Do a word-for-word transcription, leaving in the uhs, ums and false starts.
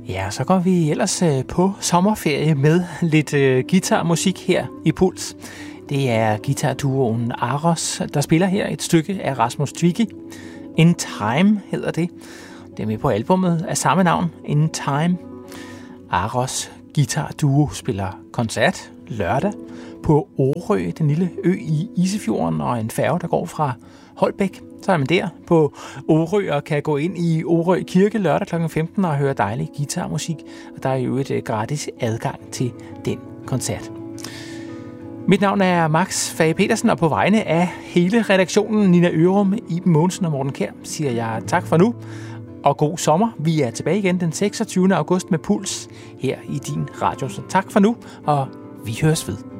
Ja, så går vi ellers på sommerferie med lidt øh, guitarmusik her i Puls. Det er guitarduoen Aros, der spiller her et stykke af Rasmus Twicki. In Time hedder det. Det er med på albummet af samme navn, In Time. Aros guitarduo spiller koncert lørdag på Orø, den lille ø i Isefjorden, og en færge, der går fra Holbæk. Så er man der på Orø og kan gå ind i Orø Kirke lørdag klokken femten og høre dejlig guitarmusik. Og der er jo et gratis adgang til den koncert. Mit navn er Max Fage Petersen, og på vegne af hele redaktionen, Nina Ørum, Iben Mogensen og Morten Kjær, siger jeg tak for nu og god sommer. Vi er tilbage igen den seksogtyvende august med Puls her i din radio. Så tak for nu, og vi høres ved.